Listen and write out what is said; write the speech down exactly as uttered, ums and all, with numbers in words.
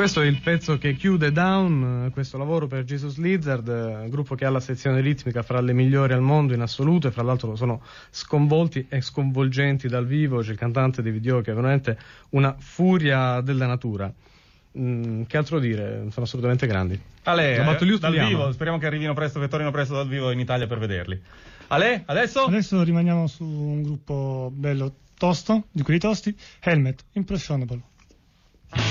Questo è il pezzo che chiude Down, questo lavoro per Jesus Lizard, gruppo che ha la sezione ritmica fra le migliori al mondo in assoluto, e fra l'altro sono sconvolti e sconvolgenti dal vivo. C'è il cantante David Yo che è veramente una furia della natura. Mm, che altro dire? Sono assolutamente grandi. Ale, La eh, dal ama. vivo, speriamo che arrivino presto, che tornino presto dal vivo in Italia per vederli. Ale, adesso? Adesso rimaniamo su un gruppo bello tosto, di quelli tosti, Helmet, Impressionable.